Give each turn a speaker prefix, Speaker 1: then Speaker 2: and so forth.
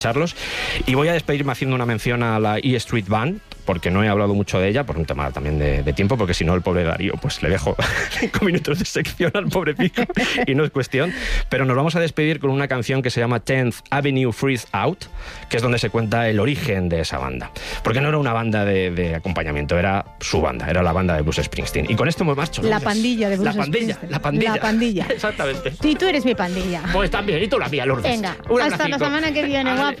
Speaker 1: Charlos, y voy a despedirme haciendo una mención a la E Street Band, porque no he hablado mucho de ella, por un tema también de tiempo, porque si no el pobre Darío, pues le dejo 5 minutos de sección al pobre pico, y no es cuestión, pero nos vamos a despedir con una canción que se llama 10th Avenue Freeze Out, que es donde se cuenta el origen de esa banda, porque no era una banda de acompañamiento, era su banda, era la banda de Bruce Springsteen, y con esto hemos marchado.
Speaker 2: La pandilla de Bruce
Speaker 1: Springsteen. La pandilla. Exactamente.
Speaker 2: Y tú eres mi pandilla.
Speaker 1: Pues también, y tú la mía, Lourdes.
Speaker 2: Venga, hasta la semana que viene, guapo.